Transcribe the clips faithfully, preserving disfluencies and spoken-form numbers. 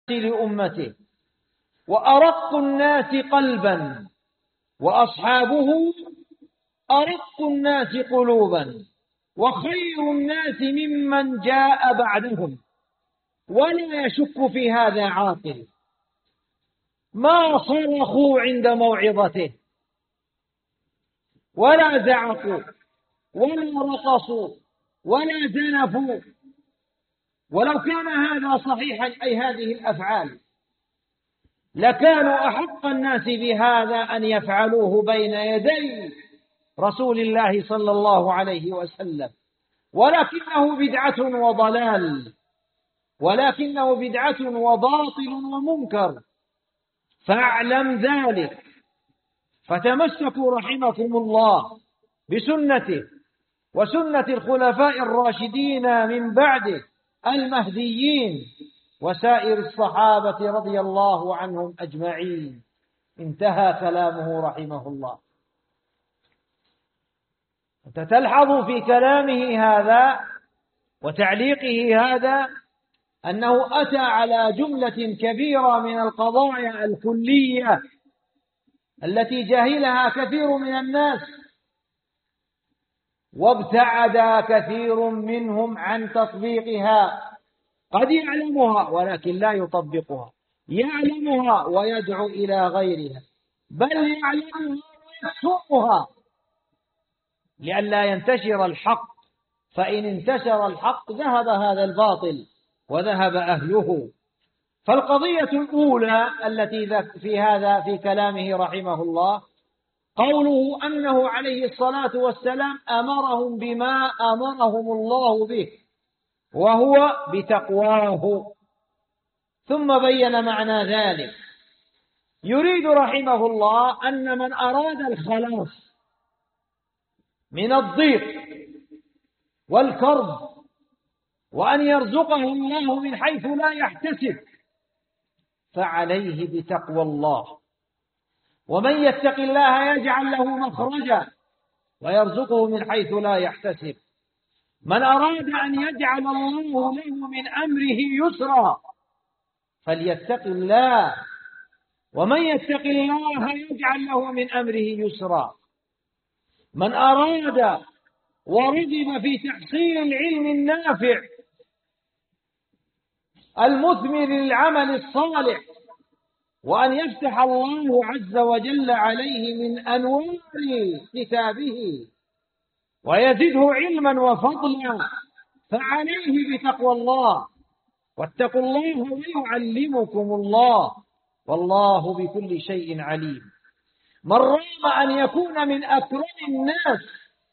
لأمته، وأرق الناس قلبا، وأصحابه أرق الناس قلوبا، وخير الناس ممن جاء بعدهم، ولا يشك في هذا عاقل. ما صرخوا عند موعظته، ولا زعقوا، ولا رقصوا، ولا زنفوا. ولو كان هذا صحيحا، أي هذه الأفعال، لكانوا أحق الناس بهذا أن يفعلوه بين يدي رسول الله صلى الله عليه وسلم، ولكنه بدعة وضلال، ولكنه بدعة وباطل ومنكر، فاعلم ذلك. فتمسكوا رحمكم الله بسنته وسنة الخلفاء الراشدين من بعده المهديين وسائر الصحابة رضي الله عنهم أجمعين. انتهى كلامه رحمه الله. تلحظ في كلامه هذا وتعليقه هذا أنه أتى على جملة كبيرة من القضايا الكلية التي جهلها كثير من الناس، وابتعد كثير منهم عن تطبيقها. قد يعلمها ولكن لا يطبقها، يعلمها ويدعو إلى غيرها، بل يعلمها ويكتمها لئلا ينتشر الحق، فإن انتشر الحق ذهب هذا الباطل وذهب أهله. فالقضية الأولى التي في هذا في كلامه رحمه الله قوله أنه عليه الصلاة والسلام أمرهم بما أمرهم الله به، وهو بتقواه، ثم بين معنى ذلك. يريد رحمه الله أن من أراد الخلاص من الضيق والكرب، وأن يرزقه الله من حيث لا يحتسب، فعليه بتقوى الله. ومن يتق الله يجعل له مخرجا ويرزقه من حيث لا يحتسب. من أراد أن يجعل الله له من أمره يسرا فليتق الله، ومن يتق الله يجعل له من أمره يسرا. من أراد ورغب في تحصيل العلم النافع المثمر للعمل الصالح، وأن يفتح الله عز وجل عليه من أنوار كتابه ويزده علما وفضلا، فعليه بتقوى الله. واتقوا الله ويعلمكم الله، والله بكل شيء عليم. من رام أن يكون من أكرم الناس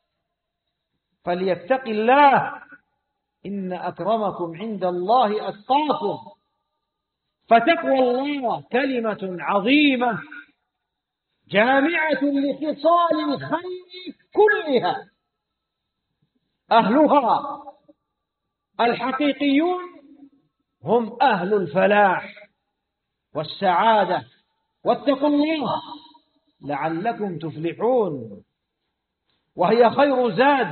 فليتق الله، إن أكرمكم عند الله أتقاكم. فتقوى الله كلمة عظيمة جامعة لخصال الخير كلها. أهلها الحقيقيون هم أهل الفلاح والسعادة. واتقوا الله لعلكم تفلحون، وهي خير زاد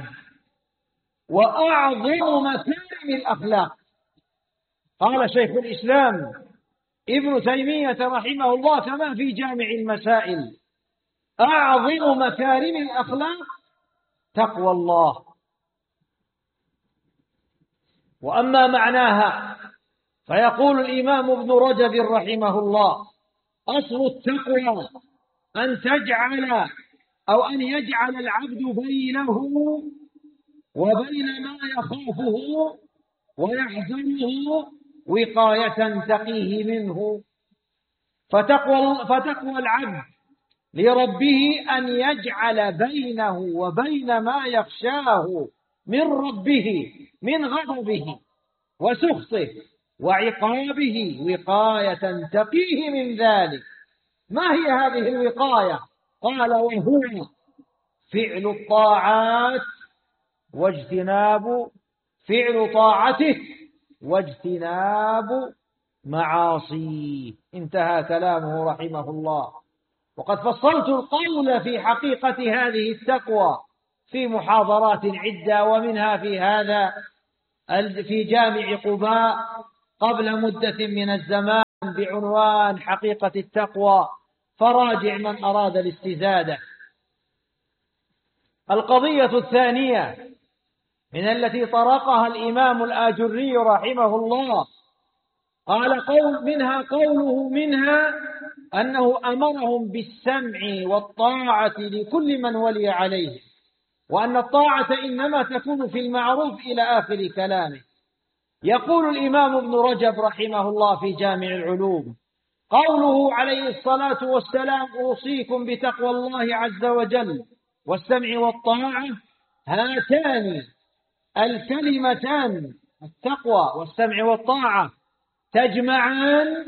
وأعظم مكارم الأخلاق. قال شيخ الإسلام ابن تيمية رحمه الله كما في جامع المسائل: أعظم مكارم الأخلاق تقوى الله. وأما معناها فيقول الإمام ابن رجب رحمه الله: أصل التقوى أن تجعل أو أن يجعل العبد بينه وبين ما يخافه ويحزنه وقاية تقيه منه. فتقوى, فتقوى العبد لربه أن يجعل بينه وبين ما يخشاه من ربه من غضبه وسخطه وعقابه وقاية تقيه من ذلك. ما هي هذه الوقاية؟ قال: وهو فعل الطاعات واجتناب فعل طاعته واجتناب معاصيه. انتهى كلامه رحمه الله. وقد فصلت القول في حقيقة هذه التقوى في محاضرات عدة، ومنها في هذا في جامع قباء قبل مدة من الزمان. بعنوان حقيقة التقوى، فراجع من أراد الاستزادة. القضية الثانية من التي طرقها الإمام الآجري رحمه الله، قال قول منها قوله منها أنه أمرهم بالسمع والطاعة لكل من ولي عليه، وأن الطاعة إنما تكون في المعروف إلى آخر كلامه. يقول الإمام ابن رجب رحمه الله في جامع العلوم: قوله عليه الصلاة والسلام: أوصيكم بتقوى الله عز وجل والسمع والطاعة، هاتان الكلمتان التقوى والسمع والطاعة تجمعان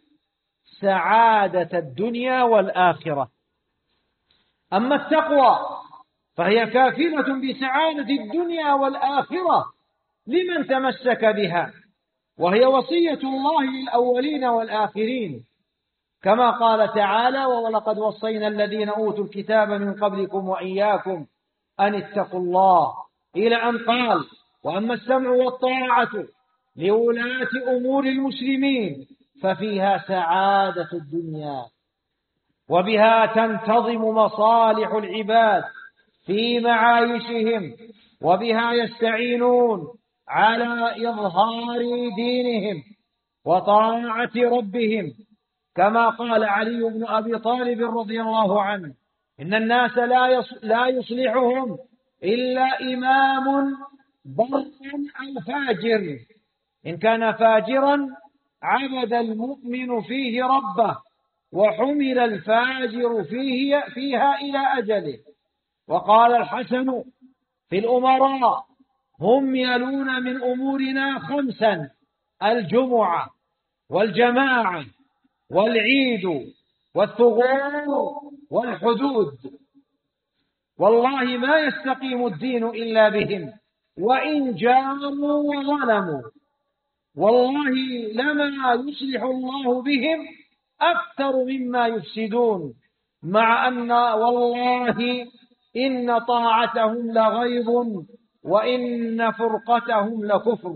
سعادة الدنيا والآخرة. أما التقوى فهي كافلة بسعادة الدنيا والآخرة لمن تمسك بها، وهي وصية الله للأولين والآخرين، كما قال تعالى: ولقد وصينا الذين أوتوا الكتاب من قبلكم وإياكم أن اتقوا الله، إلى أن قال: وأما السمع والطاعة لولاة أمور المسلمين ففيها سعادة الدنيا، وبها تنتظم مصالح العباد في معايشهم، وبها يستعينون على إظهار دينهم وطاعة ربهم، كما قال علي بن أبي طالب رضي الله عنه: إن الناس لا يصلحهم إلا إمام بر أو فاجر، إن كان فاجرا عبد المؤمن فيه ربه، وحمل الفاجر فيه فيها إلى أجله. وقال الحسن في الأمراء: هم يلون من أمورنا خمسا: الجمعة والجماعة والعيد والثغور والحدود، والله ما يستقيم الدين إلا بهم، وإن جاروا وظلموا، والله لما يصلح الله بهم أكثر مما يفسدون، مع أن والله إن طاعتهم لغيظ وإن فرقتهم لكفر.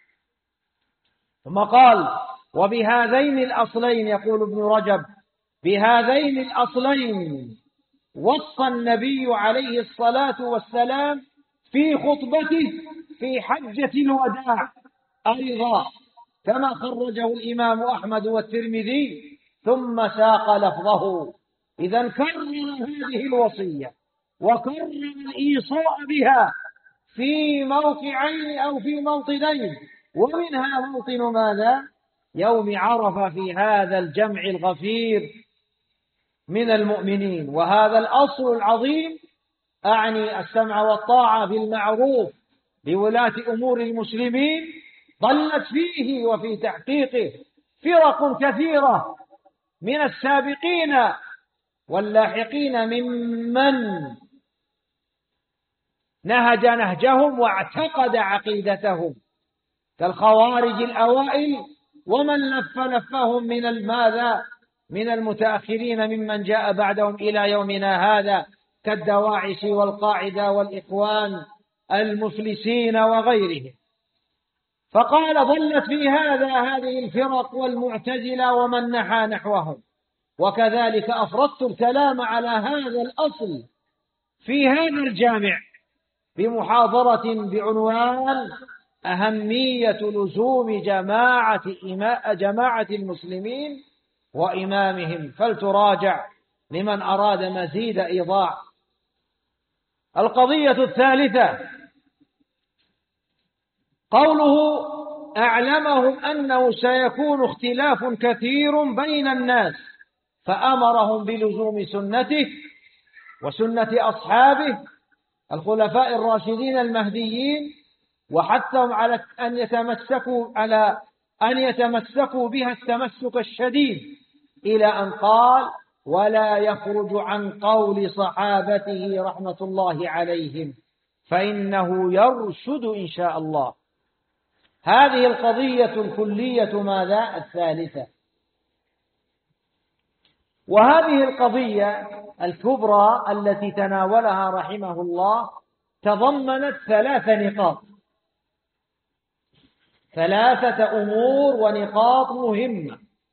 ثم قال: وبهذين الأصلين، يقول ابن رجب: بهذين الأصلين وصى النبي عليه الصلاة والسلام في خطبته في حجة الوداع أيضا، كما خرجه الإمام أحمد والترمذي، ثم ساق لفظه. إذا كرر هذه الوصية وكرر الإيصاء بها في موقعين أو في موطنين، ومنها موطن ماذا؟ يوم عرفة، في هذا الجمع الغفير من المؤمنين. وهذا الأصل العظيم، أعني السمع والطاعة بالمعروف لولاة أمور المسلمين، ضلت فيه وفي تحقيقه فرق كثيرة من السابقين واللاحقين ممن نهج نهجهم واعتقد عقيدتهم، كالخوارج الأوائل ومن لف لفهم من الماذا من المتأخرين ممن جاء بعدهم إلى يومنا هذا، كالدواعش والقاعدة والإخوان المفلسين وغيرهم. فقال: ضلت في هذا هذه الفرق والمعتزلة ومن نحى نحوهم. وكذلك أفردت الكلام على هذا الأصل في هذا الجامع بمحاضرة بعنوان أهمية لزوم جماعة جماعة المسلمين وإمامهم، فلتراجع لمن أراد مزيد إيضاح. القضية الثالثة قوله: أعلمهم أنه سيكون اختلاف كثير بين الناس، فأمرهم بلزوم سنته وسنة أصحابه الخلفاء الراشدين المهديين، وحثهم على أن يتمسكوا على أن يتمسكوا بها التمسك الشديد، إلى أن قال: ولا يخرج عن قول صحابته رحمة الله عليهم فإنه يرشد إن شاء الله. هذه القضية الكلية ماذا؟ الثالثة. وهذه القضية الكبرى التي تناولها رحمه الله تضمنت ثلاث نقاط، ثلاثة أمور ونقاط مهمة.